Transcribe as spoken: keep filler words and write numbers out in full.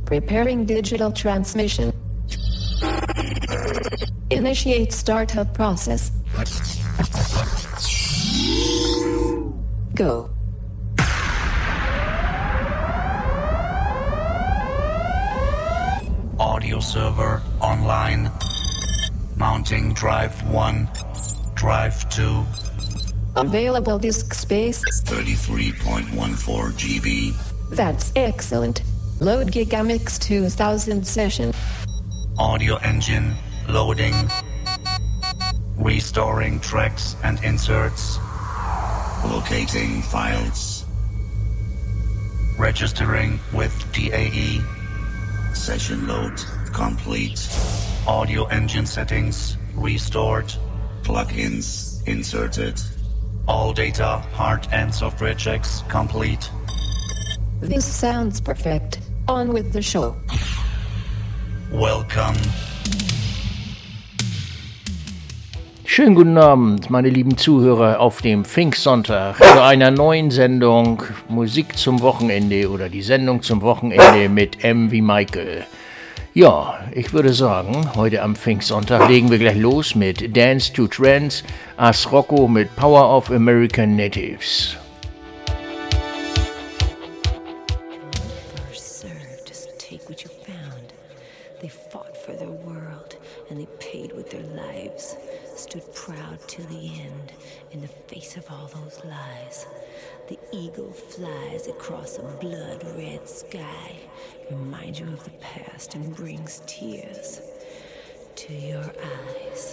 Preparing digital transmission. Initiate startup process. Go. Audio server online. Mounting drive one, drive two. Available disk space thirty-three point one four gigabytes. That's excellent. Load Gigamix two thousand session. Audio engine loading. Restoring tracks and inserts. Locating files. Registering with D A E. Session load complete. Audio engine settings restored. Plugins inserted. All data, hard and software checks complete. This sounds perfect. On with the show. Welcome. Schönen guten Abend, meine lieben Zuhörer auf dem Pfingstsonntag zu einer neuen Sendung Musik zum Wochenende oder die Sendung zum Wochenende mit M wie Michael. Ja, ich würde sagen, heute am Pfingstsonntag legen wir gleich los mit Dance to Trance, As Rocco mit Power of American Natives. First served, just take what you found. They fought for their world and they paid with their lives. Stood proud till the end in the face of all those lies. The eagle flies across a blood-red sky, reminds you of the past and brings tears to your eyes.